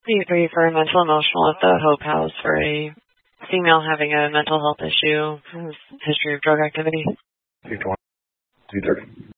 Please brief for mental emotional at the Hope House for a female having a mental health issue, history of drug activity. 220, 230.